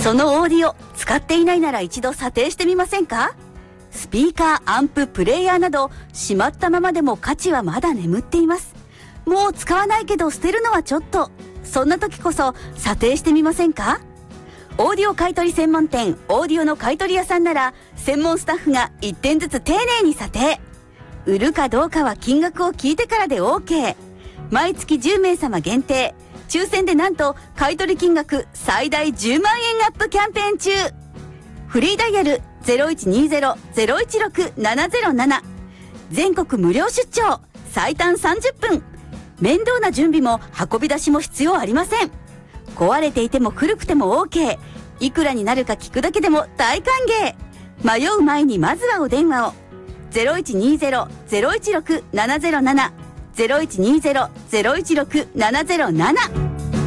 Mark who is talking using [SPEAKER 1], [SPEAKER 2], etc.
[SPEAKER 1] そのオーディオ使っていないなら一度査定してみませんか？スピーカー、アンプ、プレイヤーなどしまったままでも価値はまだ眠っています。もう使わないけど捨てるのはちょっと。そんな時こそ査定してみませんか？オーディオ買取専門店オーディオの買取屋さんなら専門スタッフが1点ずつ丁寧に査定。売るかどうかは金額を聞いてからで OK。 毎月10名様限定、抽選でなんと買取金額最大10万円アップキャンペーン中。フリーダイヤル 0120-016-707。 全国無料出張、最短30分。面倒な準備も運び出しも必要ありません。壊れていても古くても OK。 いくらになるか聞くだけでも大歓迎。迷う前にまずはお電話を。 0120-016-707 0120-016-707